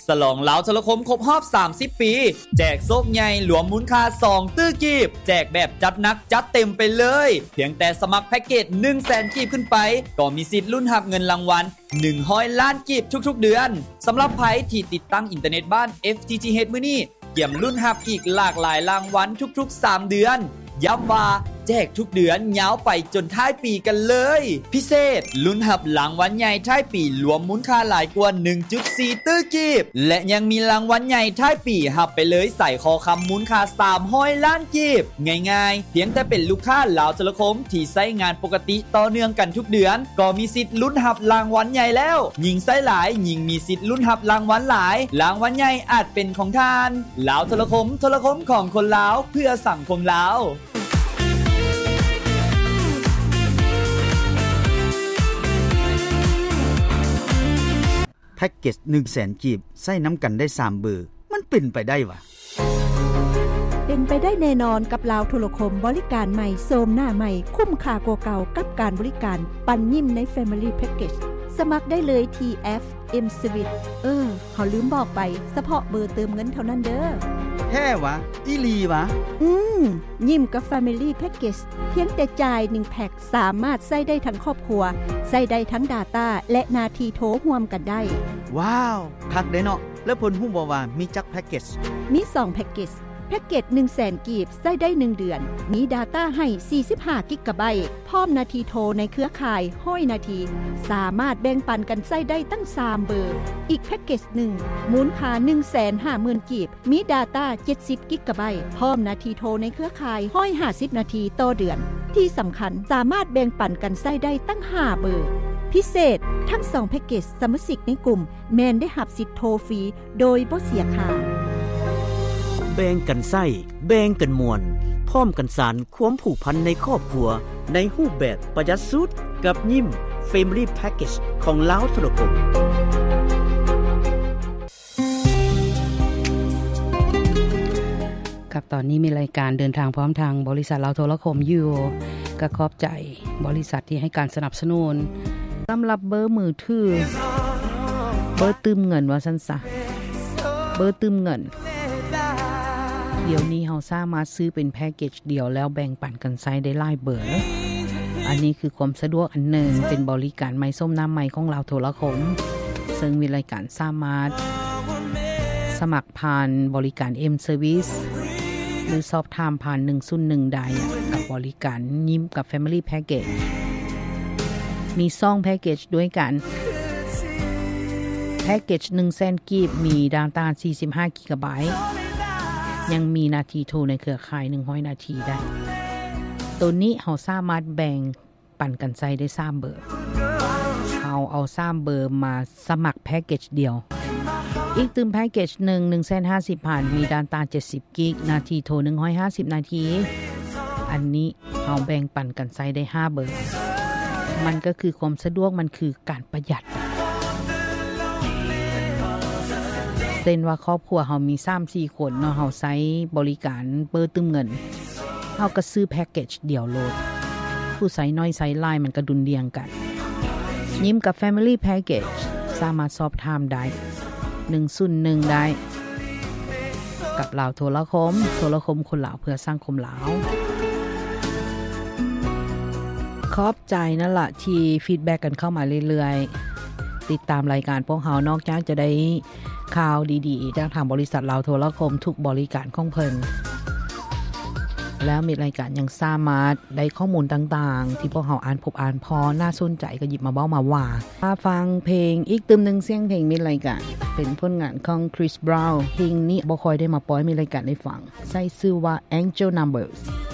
ฉลองลาวโทรคมครบรอบ30ปีแจกโซกใหญ่หลวมมูลค่า2ตื้อกีบแจกแบบจัดหนักจัดเต็มไปเลยเพียงแต่สมัครแพ็กเกจ 100,000 กีบขึ้นไปก็มีสิทธิ์ลุ้นรับเงินรางวัล100 ล้านกีบทุกๆเดือนสำหรับไผที่ติดตั้งอินเทอร์เน็ตบ้าน FTTH มื้อนี้เกี่ยมลุ้นรับอีกหลากหลายรางวัลทุกๆ3เดือนย้ำว่าแจกทุกเดือนยาวไปจนท้ายปีกันเลยพิเศษลุ้นรับรางวัลใหญ่ท้ายปีรวมมูลค่าหลายกว่า 1.4 ตื้อกีบและยังมีรางวัลใหญ่ท้ายปีรับไปเลยใส่คอคำมูลค่า300 ล้านกีบง่ายๆเพียงแต่เป็นลูกค้าลาวโทรคมที่ใช้งานปกติต่อเนื่องกันทุกเดือนก็มีสิทธิ์ลุ้นรับรางวัลใหญ่แล้วยิ่งใช้หลายยิ่งมีสิทธิ์ลุ้นรับรางวัลหลายรางวัลใหญ่อาจเป็นของท่านลาวโทรคมของคนลาวเพื่อสังคมลาวแพ็กเกจ 100,000 กีบใส่น้ำกันได้3เบอร์มันเป็นไปได้วะเป็นไปได้แน่นอนกับลาวโทรคมบริการใหม่โซมหน้าใหม่คุ้มค่ากว่าเก่ากับการบริการปันยิ้มใน Family Package สมัครได้เลยที่ FM Switch เขาลืมบอกไปเฉพาะเบอร์เติมเงินเท่านั้นเด้อแท้วะอีหลีวะยิ้มกับ Family Package เพียงแต่จ่าย1แพ็คสามารถใช้ได้ทั้งครอบครัวใช้ได้ทั้ง Data และนาทีโทรร่วมกันได้ว้าวคักเด้เนาะแล้วเพิ่นฮู้บ่ว่ามีจักแพ็กเกจมี2แพ็กเกจแพ็กเกจ 100,000 กีบใช้ได้1เดือนมี Data ให้45 กิกะไบต์พร้อมนาทีโทรในเครือข่าย100 นาทีสามารถแบ่งปันกันใช้ได้ตั้ง3เบอร์อีกแพ็กเกจ1มูลค่า 150,000 กีบมี Data 70 กิกะไบต์พร้อมนาทีโทรในเครือข่าย150 นาทีต่อเดือนที่สำคัญสามารถแบ่งปันกันใช้ได้ตั้ง5เบอร์พิเศษทั้ง2แพ็กเกจสมาชิกในกลุ่มแม่นได้รับสิทธิ์โทรฟรีโดยบ่เสียค่าแบ่งกันไส้แบ่งกันมวลพร้อมกันสานความผูกพันในครอบครัวในรูปแบบประหยัดสุดกับยิ้ม Family Package ของลาวโทรคมกับตอนนี้มีรายการเดินทางพร้อมทางบริษัทลาวโทรคมอยู่ก็ขอบใจบริษัทที่ให้การสนับสนุนสำหรับเบอร์มือถือเบอร์ตืมเงินว่าซั่นซะเบอร์ตืมเงินเดี๋ยวนี้เราสามารถซื้อเป็นแพ็กเกจเดียวแล้วแบ่งปันกันใช้ได้หลายเบอร์อันนี้คือความสะดวกอันหนึ่งเป็นบริการไม้ส้มน้ำใหม่ของเราโทรคมซึ่งมีรายการสามารถสมัครผ่านบริการ M Service หรือสอบถามผ่าน101ได้กับบริการยิ้มกับ Family Package มี2แพ็กเกจด้วยกันแพ็กเกจ 100,000 กีบมี Data 45 กิกะไบต์ยังมีนาทีโทรในเครือข่าย100 นาทีได้ตัวนี้เราสามารถแบ่งปันกันใช้ได้3เบอร์เราเอา3เบอร์มาสมัครแพ็กเกจเดียวอีกตึมแพ็กเกจ1,50,000 ผ่านมี Data 70 กิกนาทีโทร150 นาทีอันนี้เราแบ่งปันกันใช้ได้5เบอร์มันก็คือความสะดวกมันคือการประหยัดเช่นว่าครอบครัวเฮามี 3-4 คนเนาะเฮาใช้บริการเบอร์ตึมเงินเฮาก็ซื้อแพ็กเกจเดียวโลดผู้ใช้น้อยใช้หลายมันก็ดุลเดียงกันยิ้มกับ Family Package สามารถสอบถามได้101ได้กับลาวโทรคมคนลาวเพื่อสร้างคมลาวขอบใจนั่นล่ะที่ฟีดแบ็กกันเข้ามาเรื่อยๆติดตามรายการพวกเฮานอกจากจะได้ข่าวดีๆจากทางบริษัทลาวโทรคมทุกบริการของเพิ่นแล้วมีรายการยังสามารถได้ข้อมูลต่างๆที่พวกเฮาอ่านพบอ่านพอน่าสนใจก็หยิบมาเว้ามาว่าฟังเพลงอีกตึมนึงเสียงเพลงมีรายการเป็นผลงานของ Chris Brown เพลงนี้บ่ค่อยได้มาปล่อยมีรายการให้ฟังใช้ชื่อว่า Angel Numbers